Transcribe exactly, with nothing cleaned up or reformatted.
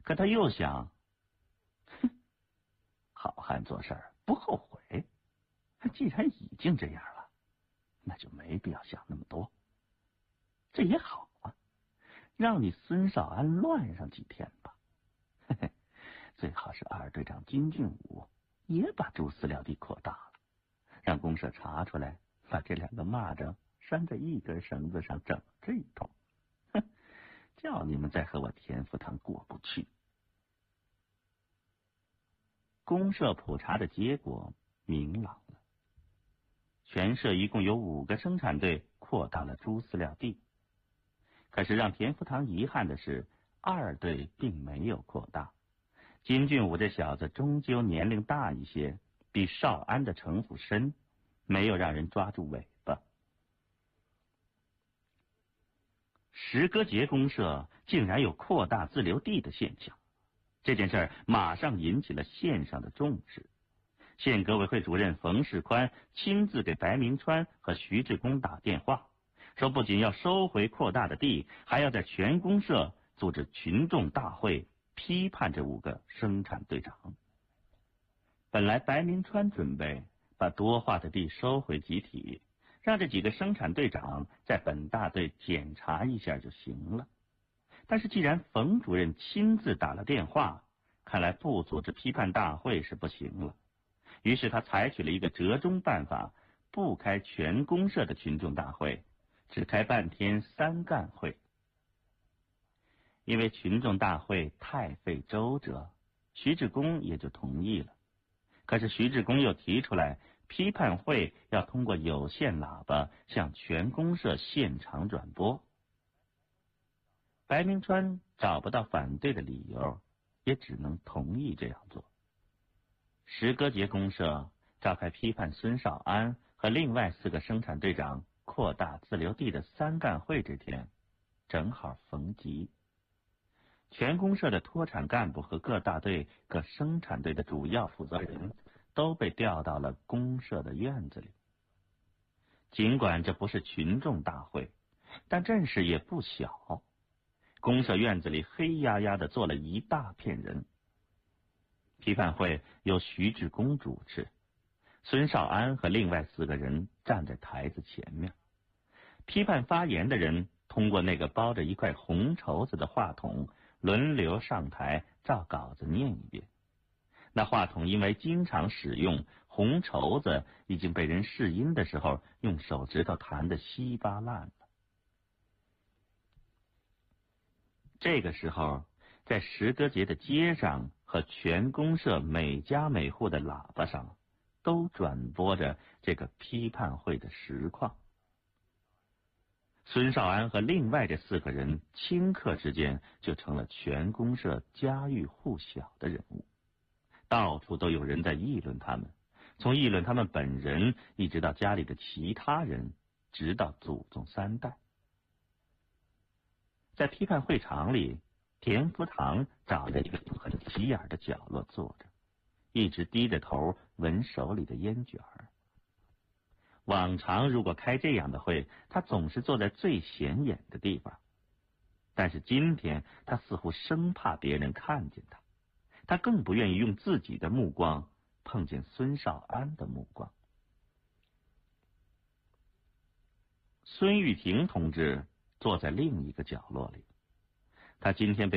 可他又想，哼，好汉做事儿不后悔，既然已经这样了，那就没必要想那么多。这也好啊，让你孙少安乱上几天吧。嘿嘿，最好是二队长金俊武也把猪饲料地扩大了，让公社查出来，把这两个蚂蚱拴在一根绳子上整这一通。哼，叫你们再和我田福堂过不去。公社普查的结果明朗了，全社一共有五个生产队扩大了猪饲料地。可是让田福堂遗憾的是，二队并没有扩大。金俊武这小子终究年龄大一些，比少安的城府深，没有让人抓住尾巴。石歌节公社竟然有扩大自留地的现象，这件事儿马上引起了县上的重视。县革委会主任冯世宽亲自给白明川和徐志功打电话，说不仅要收回扩大的地，还要在全公社组织群众大会批判这五个生产队长。本来白明川准备把多划的地收回集体，让这几个生产队长在本大队检查一下就行了。但是既然冯主任亲自打了电话，看来不组织批判大会是不行了。于是他采取了一个折中办法，不开全公社的群众大会，只开半天三干会。因为群众大会太费周折，徐志功也就同意了。可是徐志功又提出来，批判会要通过有线喇叭向全公社现场转播。白明川找不到反对的理由，也只能同意这样做。石歌节公社召开批判孙少安和另外四个生产队长扩大自留地的三干会这天，正好逢吉。全公社的脱产干部和各大队、各生产队的主要负责人都被调到了公社的院子里。尽管这不是群众大会，但阵势也不小。公社院子里黑压压的坐了一大片人。批判会由徐志功主持，孙少安和另外四个人站在台子前面。批判发言的人通过那个包着一块红绸子的话筒轮流上台照稿子念一遍。那话筒因为经常使用，红绸子已经被人试音的时候用手指头弹得稀巴烂了。这个时候，在石歌节的街上和全公社每家每户的喇叭上都转播着这个批判会的实况。孙少安和另外这四个人顷刻之间就成了全公社家喻户晓的人物，到处都有人在议论他们，从议论他们本人一直到家里的其他人，直到祖宗三代。在批判会场里，田福堂找了一个很急眼的角落坐着，一直低着头闻手里的烟卷儿。往常如果开这样的会，他总是坐在最显眼的地方，但是今天他似乎生怕别人看见他，他更不愿意用自己的目光碰见孙少安的目光。孙玉婷同志坐在另一个角落里，他今天被